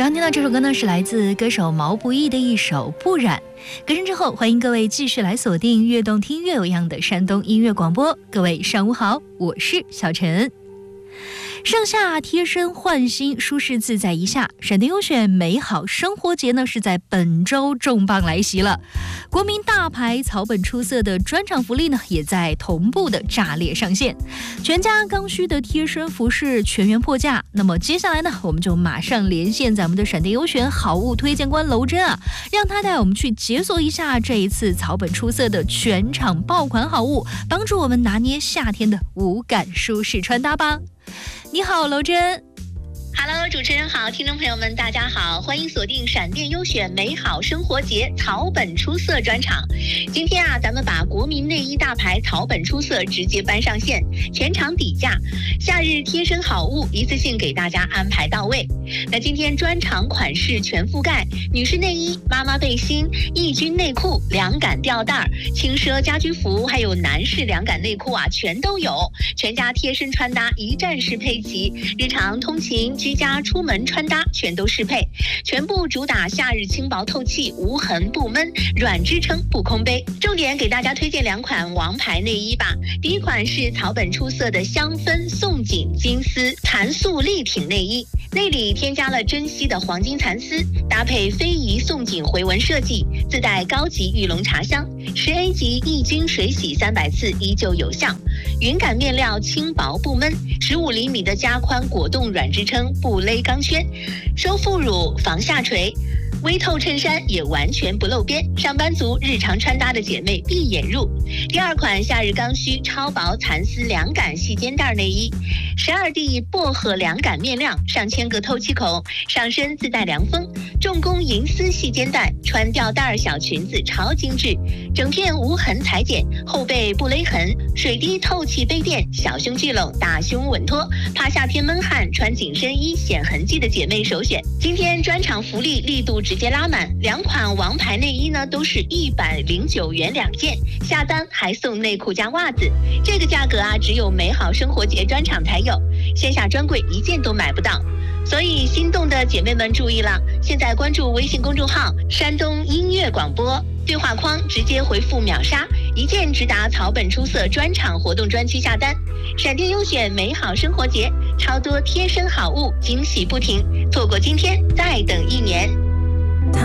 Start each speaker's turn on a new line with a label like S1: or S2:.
S1: 刚听到这首歌呢，是来自歌手毛不易的一首《不染》。歌声之后，欢迎各位继续来锁定悦动听越有样的山东音乐广播。各位上午好，我是小陈。上下贴身换新，舒适自在一下。闪电优选美好生活节呢，是在本周重磅来袭了。国民大牌草本出色的专场福利呢，也在同步的炸裂上线。全家刚需的贴身服饰全员破价。那么接下来呢，我们就马上连线咱们的闪电优选好物推荐官娄真啊，让他带我们去解锁一下这一次草本出色的全场爆款好物，帮助我们拿捏夏天的无感舒适穿搭吧。你好，娄真。
S2: Hello， 主持人好，听众朋友们大家好，欢迎锁定闪电优选美好生活节草本出色专场。今天啊，咱们把国民内衣大牌草本出色直接搬上线，全场底价，夏日贴身好物一次性给大家安排到位。那今天专场款式全覆盖，女士内衣、妈妈背心、抑菌内裤、凉感吊带、轻奢家居服，还有男士凉感内裤啊，全都有。全家贴身穿搭一站式配齐，日常通勤居家出门穿搭全都适配，全部主打夏日轻薄透气，无痕不闷，软支撑不空杯。重点给大家推荐2款王牌内衣吧。第一款是草本出色的香氛宋锦金丝蚕素立挺内衣，内里添加了珍稀的黄金蚕丝，搭配非遗宋锦回纹设计，自带高级玉龙茶香，10A 级抑菌水洗300次依旧有效。云感面料轻薄不闷，15厘米的加宽果冻软支撑不勒钢圈，收腹乳防下垂，微透衬衫也完全不露边，上班族日常穿搭的姐妹闭眼入。第二款夏日刚需超薄蚕丝凉感细肩带内衣，12D 薄荷凉感面料，上千个透气孔，上身自带凉风，重工银丝细肩带，穿吊带小裙子超精致，整片无痕裁剪，后背不勒痕，水滴透气杯垫，小胸聚拢，大胸稳托，怕夏天闷汗穿紧身衣显痕迹的姐妹首选。今天专场福利力度直接拉满，2款王牌内衣呢都是109元2件，下单还送内裤加袜子，这个价格啊只有美好生活节专场才有，线下专柜1件都买不到。所以心动的姐妹们注意了，现在关注微信公众号山东音乐广播，对话框直接回复秒杀，1件直达草本出色专场活动专区下单。闪电优选美好生活节，超多贴身好物，惊喜不停，错过今天再等1年。